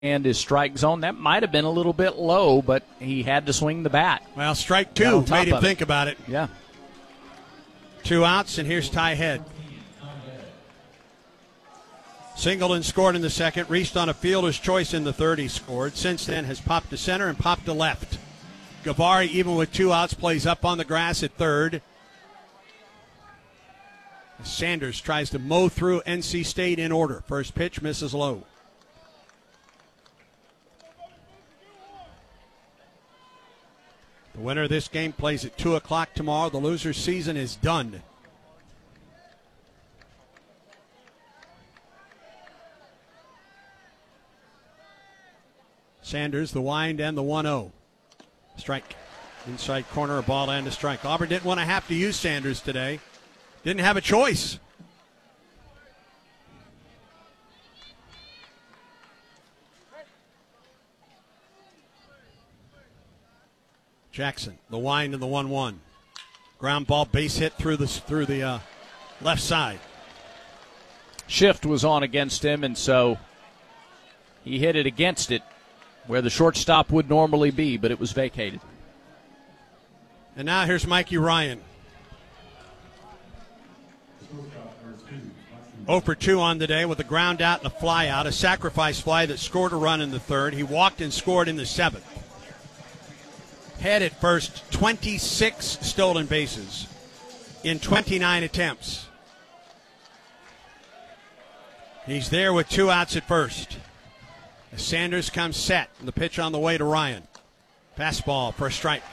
and his strike zone. That might have been a little bit low, but he had to swing the bat. Well, strike two made him think about it. Yeah. 2 outs, and here's Ty Head. Singleton scored in the second, reached on a fielder's choice in the third. He scored. Since then has popped to center and popped to left. Gavari, even with 2 outs, plays up on the grass at third. Sanders tries to mow through NC State in order. First pitch misses low. The winner of this game plays at 2 o'clock tomorrow. The loser's season is done. Sanders, the wind, and the 1-0. Strike. Inside corner, a ball and a strike. Auburn didn't want to have to use Sanders today. Didn't have a choice. Jackson, the wind and the 1-1. Ground ball, base hit through the left side. Shift was on against him, and so he hit it against it where the shortstop would normally be, but it was vacated. And now here's Mikey Ryan. 0 for 2 on the day with a ground out and a fly out, a sacrifice fly that scored a run in the third. He walked and scored in the seventh. Head at first, 26 stolen bases in 29 attempts. He's there with 2 outs at first. As Sanders comes set, and the pitch on the way to Ryan. Fastball for a strike.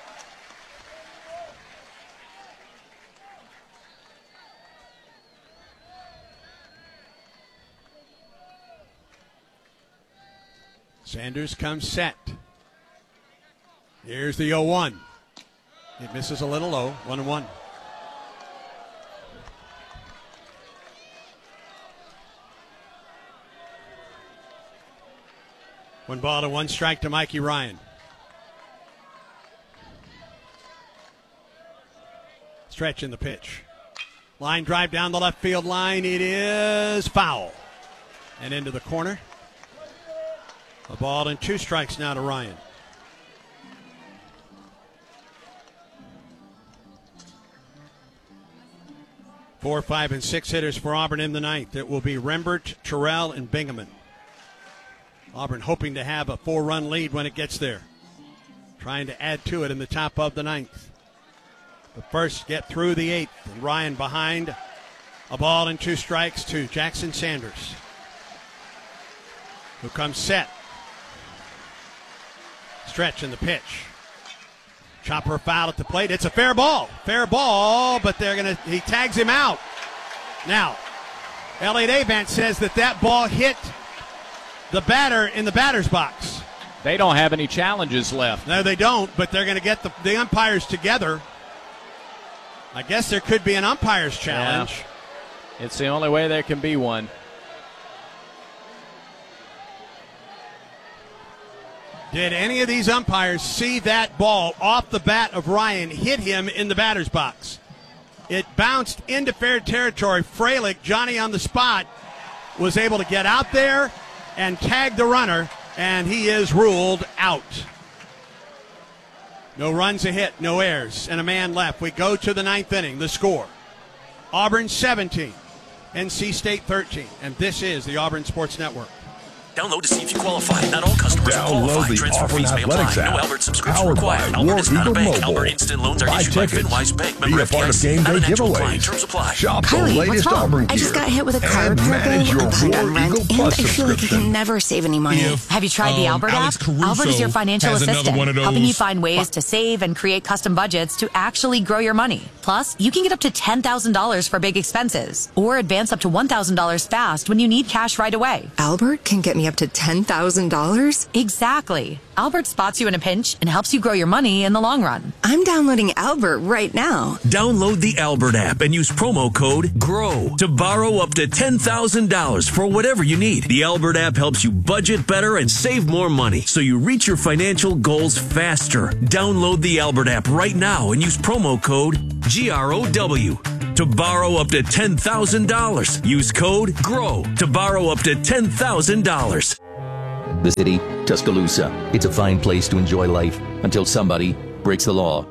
Sanders comes set. Here's the 0-1. It misses a little low, 1-1. One ball to 1 strike to Mikey Ryan. Stretch in the pitch. Line drive down the left field line. It is foul. And into the corner. A ball and 2 strikes now to Ryan. Four, 5, and 6 hitters for Auburn in the ninth. It will be Rembert, Terrell, and Bingaman. Auburn hoping to have a 4-run lead when it gets there. Trying to add to it in the top of the ninth. The first get through the 8th. And Ryan behind. A ball and 2 strikes to Jackson Sanders, who comes set. Stretch in the pitch. Chopper foul at the plate. It's a fair ball. Fair ball, but he tags him out. Now, Elliot Avent says that ball hit the batter in the batter's box. They don't have any challenges left. No, they don't, but they're going to get the umpires together. I guess there could be an umpire's challenge. Yeah. It's the only way there can be one. Did any of these umpires see that ball off the bat of Ryan hit him in the batter's box? It bounced into fair territory. Freilich, Johnny on the spot, was able to get out there and tag the runner, and he is ruled out. No runs a hit, no errors, and a man left. We go to the 9th inning. The score: Auburn 17, NC State 13, and this is the Auburn Sports Network. Download to see if you qualify. Not all customers qualify. Transfer fees may apply. No Albert subscription required. Albert is not a bank. Albert Instant Loans are issued by FinWise Bank. Be a part of game day giveaways. Terms apply. Shop Kylie, the latest Auburn gear. I just got hit with a card manage your program, I'm behind on War rent, Eagle and Plus I feel like I subscription. can never save any money. Have you tried the Albert Alex app? Caruso Albert is your financial has another assistant, one of those. helping you find ways to save and create custom budgets to actually grow your money. Plus, you can get up to $10,000 for big expenses, or advance up to $1,000 fast when you need cash right away. Albert can get me up to $10,000? Exactly. Albert spots you in a pinch and helps you grow your money in the long run. I'm downloading Albert right now. Download the Albert app and use promo code GROW to borrow up to $10,000 for whatever you need. The Albert app helps you budget better and save more money so you reach your financial goals faster. Download the Albert app right now and use promo code GROW to borrow up to $10,000. Use code GROW to borrow up to $10,000. The city, Tuscaloosa. It's a fine place to enjoy life until somebody breaks the law.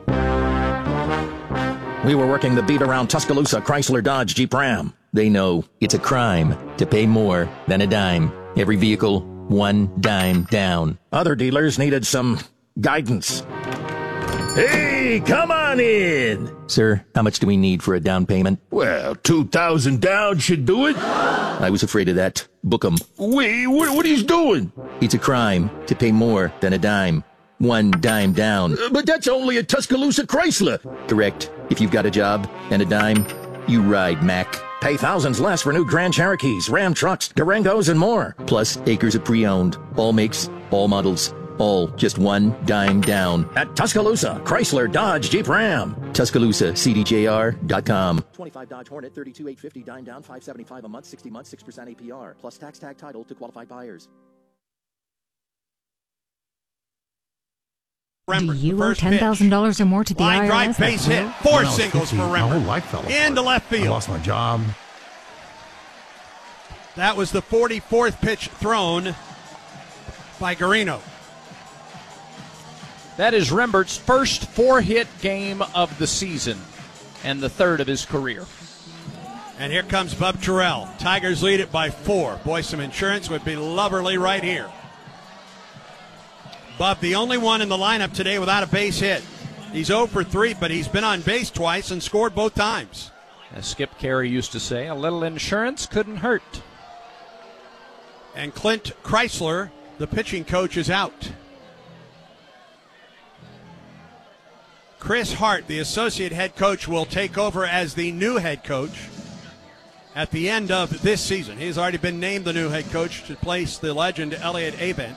We were working the beat around Tuscaloosa Chrysler Dodge Jeep Ram. They know it's a crime to pay more than a dime. Every vehicle, one dime down. Other dealers needed some guidance. Hey, come on in! Sir, how much do we need for a down payment? Well, 2,000 down should do it. I was afraid of that. Book 'em. Wait, what are you doing? It's a crime to pay more than a dime. One dime down. But that's only a Tuscaloosa Chrysler. Correct. If you've got a job and a dime, you ride Mac. Pay thousands less for new Grand Cherokees, Ram trucks, Durangos, and more. Plus acres of pre-owned. All makes, all models. All just one dime down. At Tuscaloosa, Chrysler, Dodge, Jeep, Ram. TuscaloosaCDJR.com. 25 Dodge Hornet, 32,850, dime down, $575 a month, 60 months, 6% APR. Plus tax tag title to qualified buyers. Do you owe $10,000 or more to the Line IRS? drive, base hit, four singles for My whole Rembert. life fell apart. Into left I field. lost my job. That was the 44th pitch thrown by Garino. That is Rembert's first 4-hit game of the season and the third of his career. And here comes Bub Terrell. Tigers lead it by 4. Boy, some insurance would be lovely right here. Bub, the only one in the lineup today without a base hit. He's 0 for 3, but he's been on base twice and scored both times. As Skip Carey used to say, a little insurance couldn't hurt. And Clint Chrysler, the pitching coach, is out. Chris Hart, the associate head coach, will take over as the new head coach at the end of this season. He's already been named the new head coach to replace the legend Elliot Abent.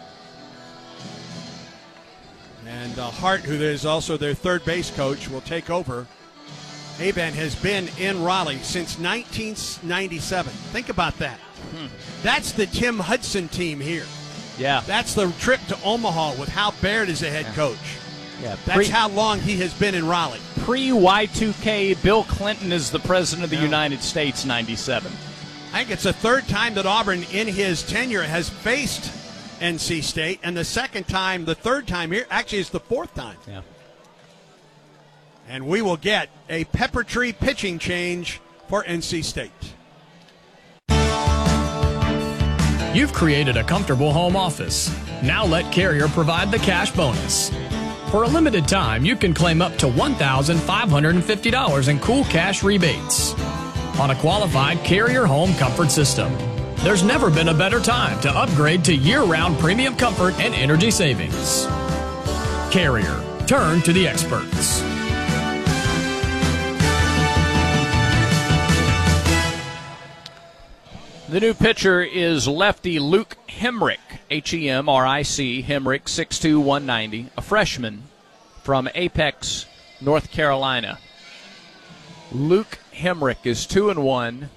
And Hart, who is also their third base coach, will take over. Abent has been in Raleigh since 1997. Think about that. That's the Tim Hudson team here. Yeah. That's the trip to Omaha with Hal Baird as the head coach. Yeah. That's how long he has been in Raleigh. Pre-Y2K, Bill Clinton is the president of the United States, 97. I think it's the third time that Auburn in his tenure has faced NC State, and the third time here, actually it's the fourth time. Yeah. And we will get a Pepper Tree pitching change for NC State. You've created a comfortable home office. Now let Carrier provide the cash bonus. For a limited time, you can claim up to $1,550 in cool cash rebates on a qualified Carrier home comfort system. There's never been a better time to upgrade to year-round premium comfort and energy savings. Carrier. Turn to the experts. The new pitcher is lefty Luke Hemrick, H-E-M-R-I-C, Hemrick, 6'2", 190, a freshman from Apex, North Carolina. Luke Hemrick is 2-1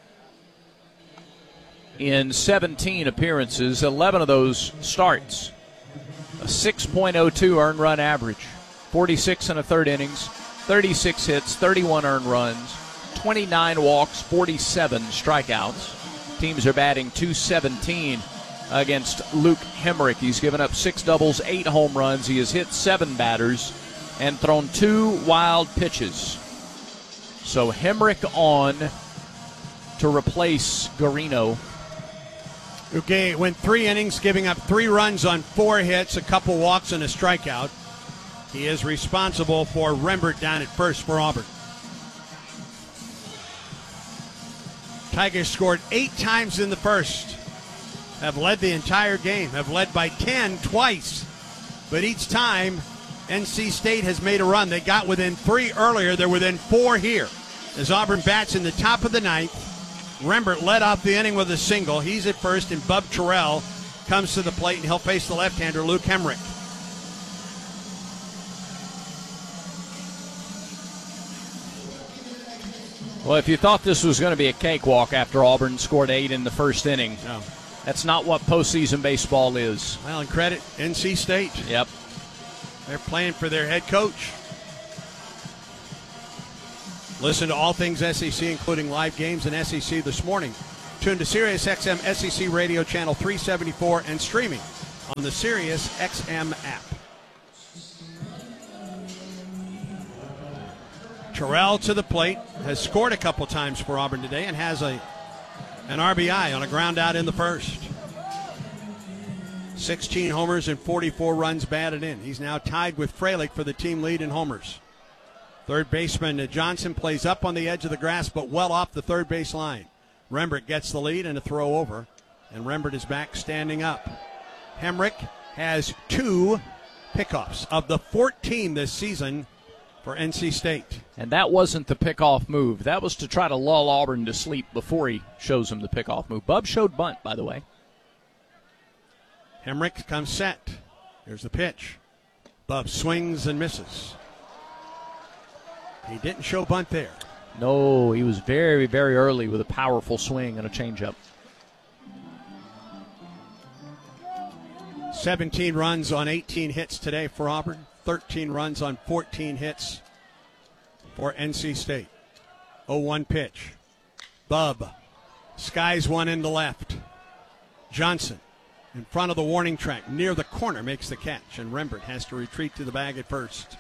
in 17 appearances, 11 of those starts. A 6.02 earned run average, 46 and a third innings, 36 hits, 31 earned runs, 29 walks, 47 strikeouts. Teams are batting .217 against Luke Hemrick. He's given up 6 doubles, 8 home runs. He has hit 7 batters and thrown 2 wild pitches. So Hemrick on to replace Garino. Okay, went 3 innings, giving up 3 runs on 4 hits, a couple walks, and a strikeout. He is responsible for Rembert down at first for Auburn. Tigers scored 8 times in the first. Have led the entire game. Have led by 10 twice. But each time, NC State has made a run. They got within 3 earlier. They're within 4 here. As Auburn bats in the top of the 9th, Rembert led off the inning with a single. He's at first, and Bub Terrell comes to the plate, and he'll face the left-hander, Luke Hemrick. Well, if you thought this was going to be a cakewalk after Auburn scored 8 in the first inning, No. That's not what postseason baseball is. Well, and credit NC State. Yep. They're playing for their head coach. Listen to all things SEC, including live games and SEC this morning. Tune to SiriusXM SEC Radio Channel 374 and streaming on the Sirius XM app. Terrell to the plate, has scored a couple times for Auburn today and has an RBI on a ground out in the first. 16 homers and 44 runs batted in. He's now tied with Fralick for the team lead in homers. Third baseman Johnson plays up on the edge of the grass but well off the third base line. Rembert gets the lead and a throw over, and Rembert is back standing up. Hemrick has 2 pickoffs of the 14 this season for NC State. And that wasn't the pickoff move. That was to try to lull Auburn to sleep before he shows them the pickoff move. Bub showed bunt, by the way. Hemrick comes set. Here's the pitch. Bub swings and misses. He didn't show bunt there. No, he was very, very early with a powerful swing and a changeup. 17 runs on 18 hits today for Auburn. 13 runs on 14 hits for NC State. 0-1 pitch. Bub skies one into left. Johnson in front of the warning track near the corner makes the catch, and Rembert has to retreat to the bag at first.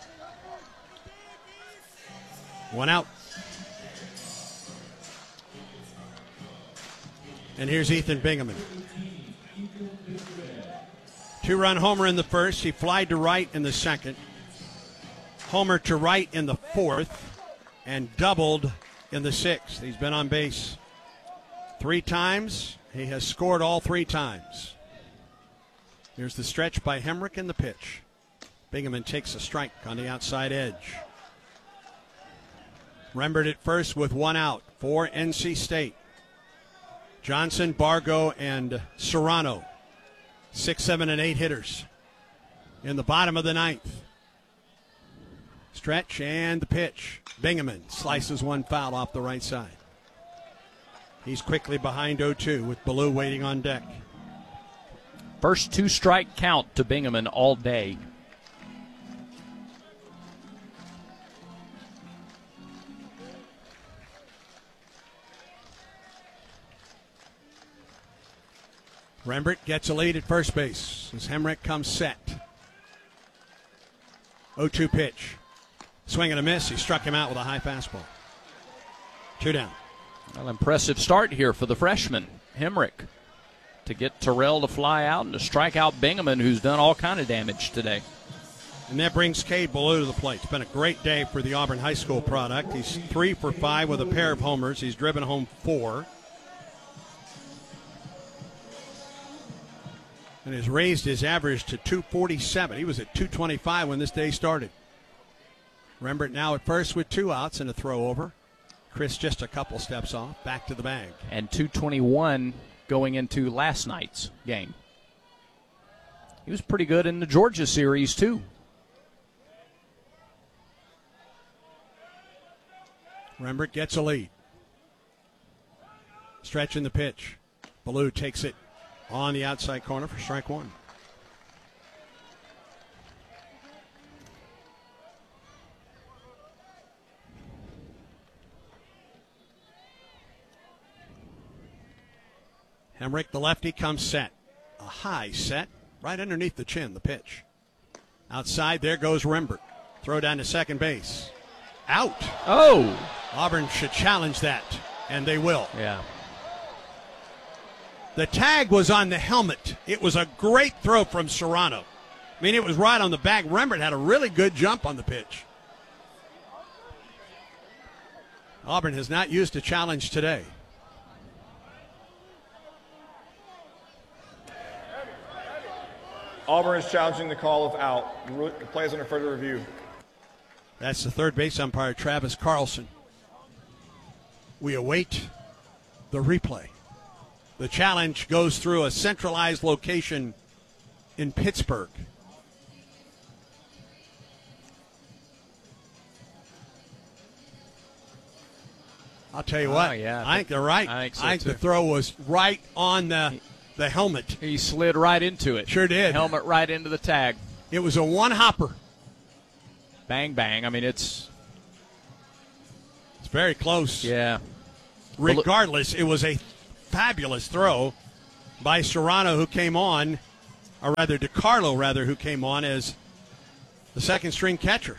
1 out. And here's Ethan Bingaman. 2-run homer in the first. He flied to right in the second. Homer to right in the fourth. And doubled in the sixth. He's been on base 3 times. He has scored all 3 times. Here's the stretch by Hemrick and the pitch. Bingaman takes a strike on the outside edge. Rembert at first with 1 out for NC State. Johnson, Bargo, and Serrano. 6, 7, and 8 hitters in the bottom of the 9th. Stretch and the pitch. Bingaman slices one foul off the right side. He's quickly behind 0-2 with Ballou waiting on deck. First 2-strike count to Bingaman all day. Rembert gets a lead at first base as Hemrick comes set. 0-2 pitch. Swing and a miss. He struck him out with a high fastball. 2 down. Well, impressive start here for the freshman, Hemrick, to get Terrell to fly out and to strike out Bingaman, who's done all kind of damage today. And that brings Cade Ballou to the plate. It's been a great day for the Auburn High School product. He's 3 for 5 with a pair of homers. He's driven home 4. And has raised his average to 247. He was at 225 when this day started. Rembert now at first with 2 outs and a throw over. Chris just a couple steps off, back to the bag. And 221 going into last night's game. He was pretty good in the Georgia series, too. Rembert gets a lead. Stretch in the pitch. Ballou takes it on the outside corner for strike 1. Hemrick, the lefty, comes set. A high set right underneath the chin, the pitch. Outside, there goes Rembert. Throw down to second base. Out. Oh. Auburn should challenge that, and they will. Yeah. The tag was on the helmet. It was a great throw from Serrano. I mean, it was right on the back. Rembert had a really good jump on the pitch. Auburn has not used a challenge today. Auburn is challenging the call of out. The play is under further review. That's the third base umpire, Travis Carlson. We await the replay. The challenge goes through a centralized location in Pittsburgh. I'll tell you what. Yeah, I think they're right. I think so, I think too. the throw was right on the helmet. He slid right into it. Sure did. Helmet right into the tag. It was a one-hopper. Bang, bang. I mean, it's very close. Yeah. Regardless, it was a fabulous throw by Serrano, who came on or rather DiCarlo, who came on as the second string catcher.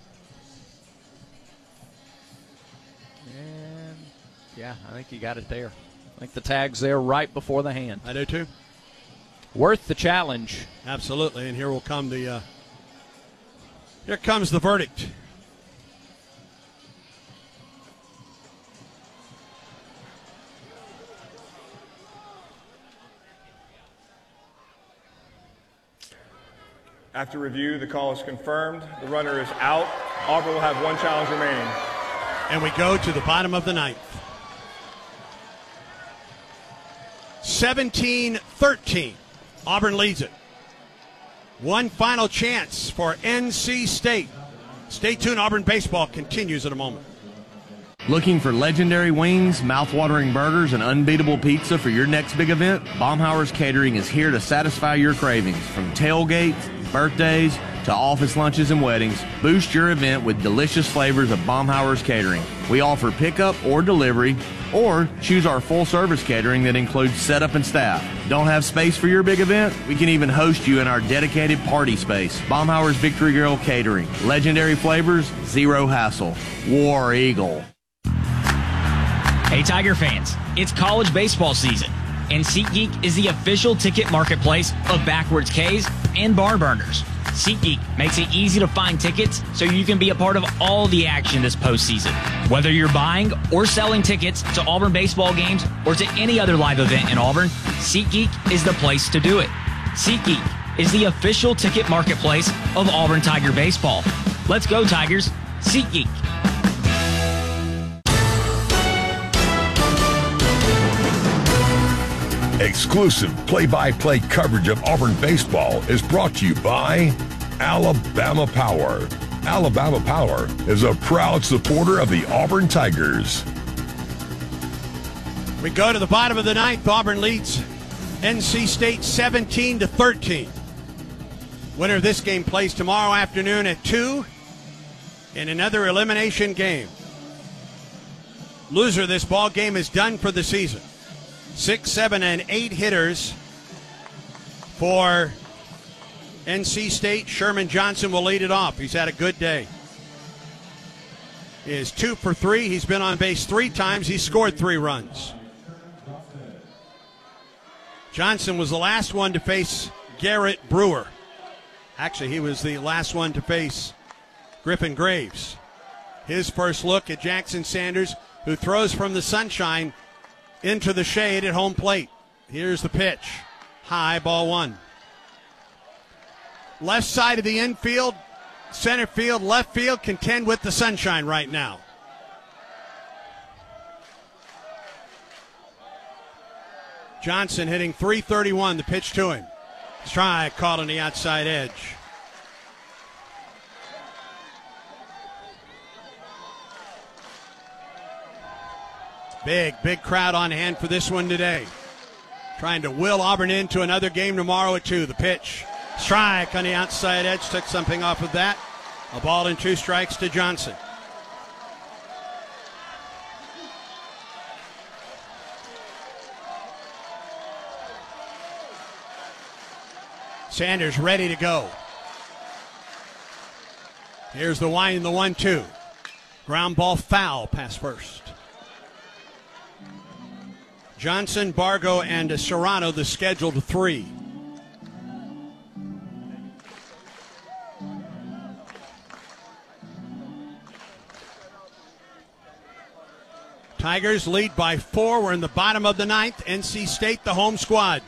And yeah, I think you got it there. I think the tag's there right before the hand. I do too. Worth the challenge. Absolutely, and here comes the verdict. After review, the call is confirmed. The runner is out. Auburn will have one challenge remaining. And we go to the bottom of the ninth. 17-13. Auburn leads it. One final chance for NC State. Stay tuned. Auburn baseball continues in a moment. Looking for legendary wings, mouth-watering burgers, and unbeatable pizza for your next big event? Baumhauer's Catering is here to satisfy your cravings. From tailgates, birthdays, to office lunches and weddings, boost your event with delicious flavors of Baumhauer's Catering. We offer pickup or delivery, or choose our full-service catering that includes setup and staff. Don't have space for your big event? We can even host you in our dedicated party space. Baumhauer's Victory Grill Catering. Legendary flavors, zero hassle. War Eagle. Hey Tiger fans, it's college baseball season, and SeatGeek is the official ticket marketplace of Backwards K's and Barn Burners. SeatGeek makes it easy to find tickets so you can be a part of all the action this postseason. Whether you're buying or selling tickets to Auburn baseball games or to any other live event in Auburn, SeatGeek is the place to do it. SeatGeek is the official ticket marketplace of Auburn Tiger baseball. Let's go Tigers, SeatGeek. Exclusive play-by-play coverage of Auburn baseball is brought to you by Alabama Power. Alabama Power is a proud supporter of the Auburn Tigers. We go to the bottom of the ninth. Auburn leads NC State 17-13. Winner of this game plays tomorrow afternoon at 2 in another elimination game. Loser of this ball game is done for the season. 6, 7, and 8 hitters for NC State. Sherman Johnson will lead it off. He's had a good day. He is 2 for 3. He's been on base 3 times. He scored 3 runs. Johnson was the last one to face Garrett Brewer. Actually, he was the last one to face Griffin Graves. His first look at Jackson Sanders, who throws from the sunshine into the shade at home plate. Here's the pitch. High, ball 1. Left side of the infield, center field, left field contend with the sunshine right now. Johnson hitting .331, the pitch to him. Strike caught on the outside edge. Big crowd on hand for this one today. Trying to will Auburn into another game tomorrow at 2. The pitch. Strike on the outside edge. Took something off of that. A ball and 2 strikes to Johnson. Sanders ready to go. Here's the wind and the 1-2. Ground ball foul past first. Johnson, Bargo, and Serrano, the scheduled 3. Tigers lead by 4. We're in the bottom of the ninth. NC State, the home squad.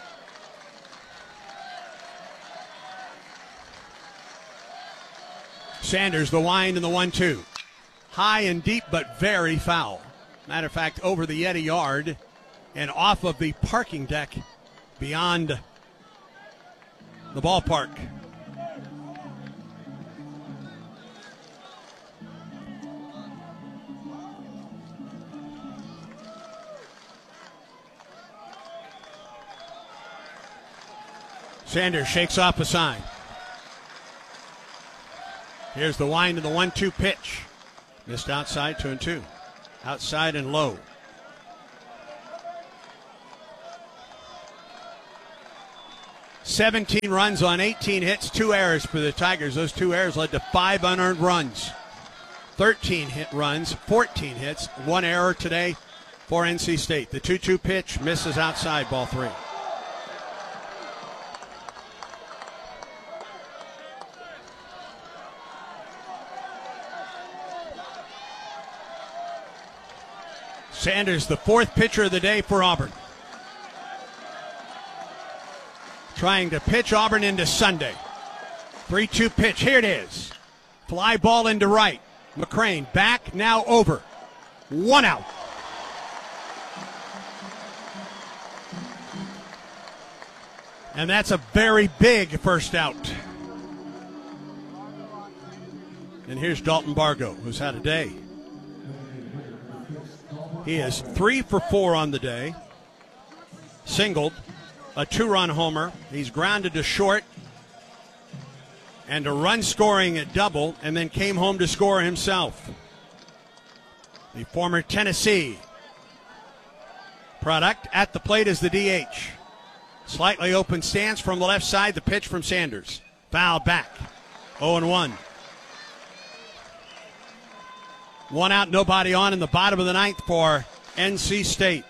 Sanders, the wind and the 1-2. High and deep, but very foul. Matter of fact, over the Yeti yard and off of the parking deck beyond the ballpark. Sanders shakes off a sign. Here's the wind and the 1-2 pitch. Missed outside, 2-2. Outside and low. 17 runs on 18 hits, 2 errors for the Tigers. Those 2 errors led to 5 unearned runs. 13 hit runs, 14 hits, 1 error today for NC State. The 2-2 pitch misses outside, ball 3. Sanders, the 4th pitcher of the day for Auburn. Trying to pitch Auburn into Sunday. 3-2 pitch. Here it is. Fly ball into right. McCrane back, now over. 1 out. And that's a very big first out. And here's Dalton Bargo, who's had a day. He is 3 for 4 on the day. Singled, a 2-run homer. He's grounded to short and a run scoring at double, and then came home to score himself. The former Tennessee product at the plate is the DH. Slightly open stance from the left side. The pitch from Sanders. Fouled back. 0-1. 1 out, nobody on in the bottom of the 9th for NC State.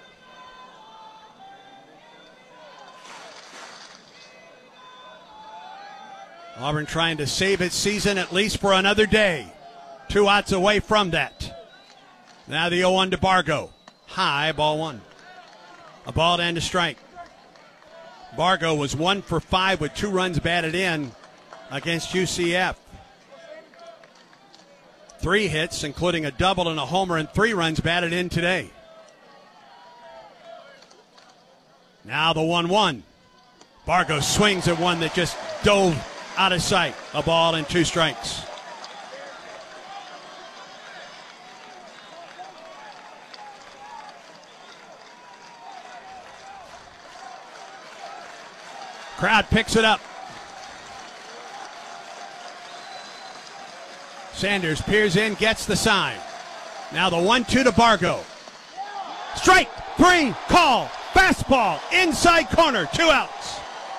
Auburn trying to save its season at least for another day. 2 outs away from that. Now the 0-1 to Bargo. High, ball 1. A ball and a strike. Bargo was 1 for 5 with 2 runs batted in against UCF. 3 hits, including a double and a homer, and 3 runs batted in today. Now the 1-1. Bargo swings at one that just dove out of sight. A ball and 2 strikes. Crowd picks it up. Sanders peers in, gets the sign. Now the 1-2 to Bargo. Strike 3, call, fastball, inside corner, 2 outs.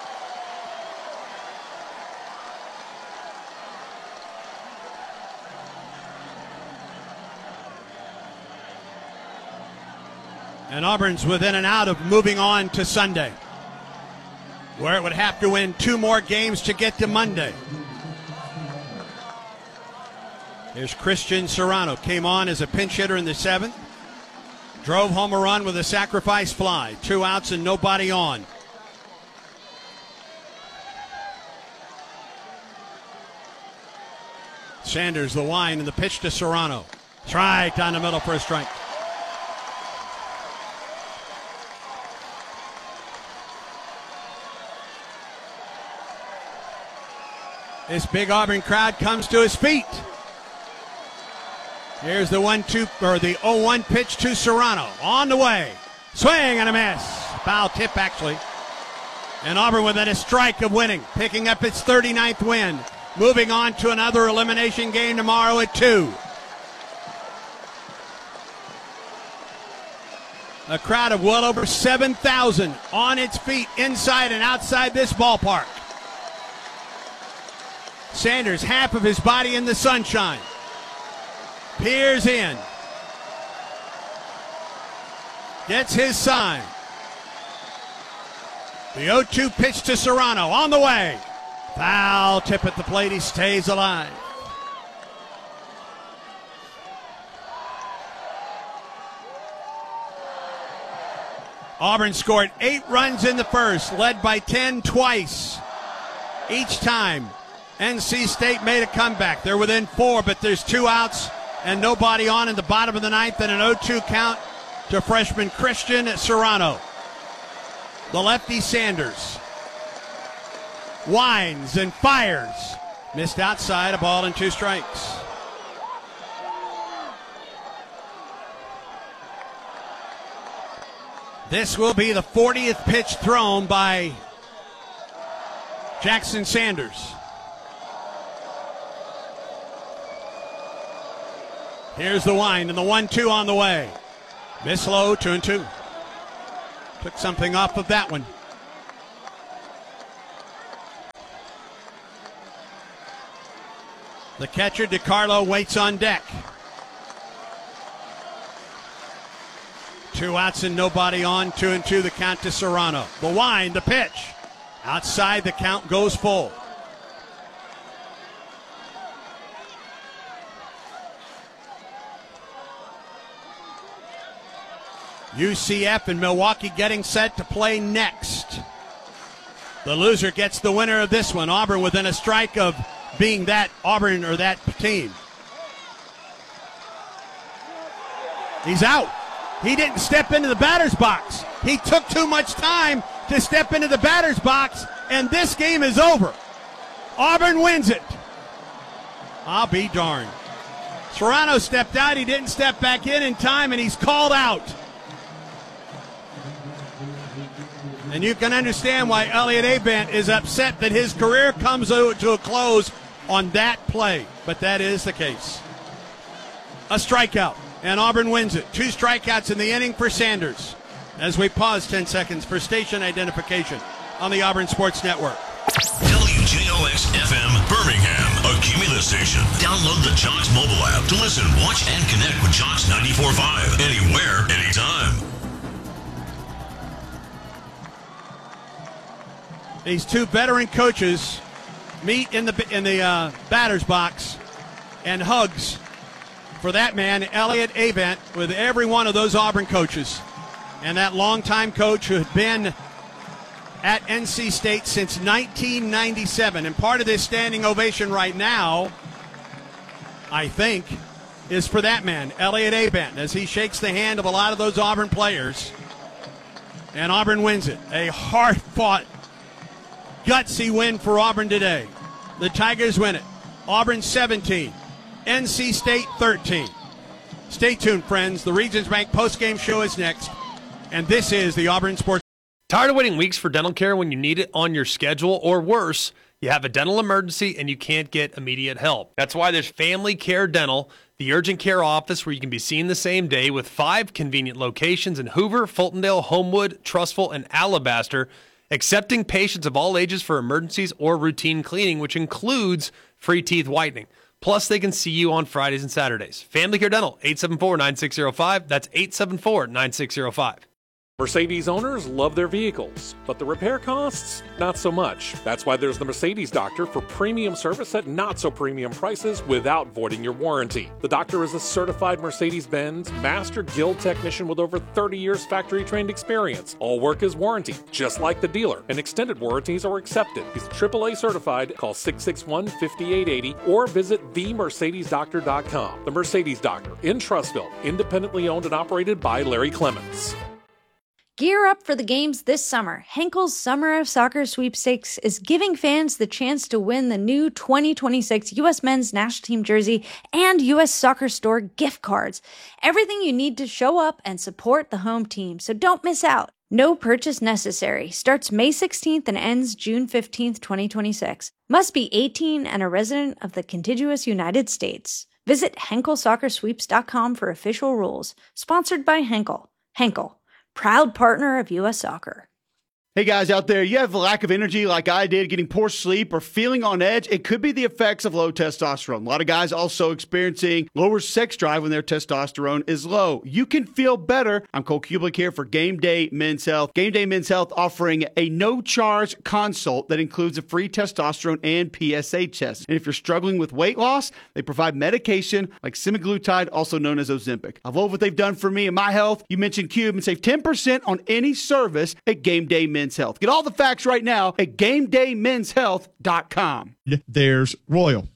And Auburn's within an out of moving on to Sunday, where it would have to win 2 more games to get to Monday. Here's Christian Serrano. Came on as a pinch hitter in the 7th. Drove home a run with a sacrifice fly. 2 outs and nobody on. Sanders, the line, and the pitch to Serrano. Strike down the middle for a strike. This big Auburn crowd comes to his feet. Here's the 1-2 or the 0-1 pitch to Serrano. On the way. Swing and a miss. Foul tip, actually. And Auburn within a strike of winning, picking up its 39th win. Moving on to another elimination game tomorrow at 2. A crowd of well over 7,000 on its feet inside and outside this ballpark. Sanders, half of his body in the sunshine. Peers in. Gets his sign. The 0-2 pitch to Serrano on the way. Foul tip at the plate. He stays alive. Auburn scored 8 runs in the first, led by 10 twice. Each time, NC State made a comeback. They're within 4, but there's 2 outs and nobody on in the bottom of the 9th, and an 0-2 count to freshman Christian Serrano. The lefty Sanders winds and fires. Missed outside, a ball and 2 strikes. This will be the 40th pitch thrown by Jackson Sanders. Here's the wind and the 1-2 on the way. Miss low, 2-2. Took something off of that one. The catcher, DiCarlo, waits on deck. 2 outs and nobody on. 2-2 the count to Serrano. The wind, the pitch. Outside, the count goes full. UCF and Milwaukee getting set to play next. The loser gets the winner of this one. Auburn within a strike of being that Auburn or that team. He's out. He didn't step into the batter's box. He took too much time to step into the batter's box, and this game is over. Auburn wins it. I'll be darned. Serrano stepped out. He didn't step back in time, and he's called out. And you can understand why Elliott Abant is upset that his career comes to a close on that play. But that is the case. A strikeout, and Auburn wins it. 2 strikeouts in the inning for Sanders. As we pause 10 seconds for station identification on the Auburn Sports Network. WJOX-FM Birmingham, a Cumulus station. Download the Jocks mobile app to listen, watch, and connect with Jocks 94.5 anywhere, anytime. These 2 veteran coaches meet in the batter's box and hugs for that man, Elliott Abant, with every one of those Auburn coaches. And that longtime coach who had been at NC State since 1997. And part of this standing ovation right now, I think, is for that man, Elliott Abant, as he shakes the hand of a lot of those Auburn players. And Auburn wins it. A hard-fought, gutsy win for Auburn today. The Tigers win it. Auburn 17, NC State 13. Stay tuned, friends. The Regions Bank postgame show is next, and this is the Auburn Sports. Tired of waiting weeks for dental care when you need it on your schedule, or worse, you have a dental emergency and you can't get immediate help? That's why there's Family Care Dental, the urgent care office where you can be seen the same day, with 5 convenient locations in Hoover, Fultondale, Homewood, Trussville, and Alabaster, accepting patients of all ages for emergencies or routine cleaning, which includes free teeth whitening. Plus, they can see you on Fridays and Saturdays. Family Care Dental, 874-9605. That's 874-9605. Mercedes owners love their vehicles, but the repair costs, not so much. That's why there's the Mercedes Doctor for premium service at not so premium prices without voiding your warranty. The doctor is a certified Mercedes-Benz Master Guild technician with over 30 years factory trained experience. All work is warranty, just like the dealer, and extended warranties are accepted. He's AAA certified. Call 661-5880 or visit themercedesdoctor.com. The Mercedes Doctor in Trussville, independently owned and operated by Larry Clements. Gear up for the games this summer. Henkel's Summer of Soccer Sweepstakes is giving fans the chance to win the new 2026 U.S. Men's National Team jersey and U.S. Soccer Store gift cards. Everything you need to show up and support the home team, so don't miss out. No purchase necessary. Starts May 16th and ends June 15th, 2026. Must be 18 and a resident of the contiguous United States. Visit HenkelSoccerSweeps.com for official rules. Sponsored by Henkel. Henkel, proud partner of U.S. Soccer. Hey guys out there, you have a lack of energy like I did, getting poor sleep or feeling on edge? It could be the effects of low testosterone. A lot of guys also experiencing lower sex drive when their testosterone is low. You can feel better. I'm Cole Kublik here for Game Day Men's Health. Game Day Men's Health offering a no-charge consult that includes a free testosterone and PSA test. And if you're struggling with weight loss, they provide medication like semaglutide, also known as Ozempic. I love what they've done for me and my health. You mentioned Cube and save 10% on any service at Game Day Men's Health. Get all the facts right now at GameDayMen'sHealth.com. There's Royal.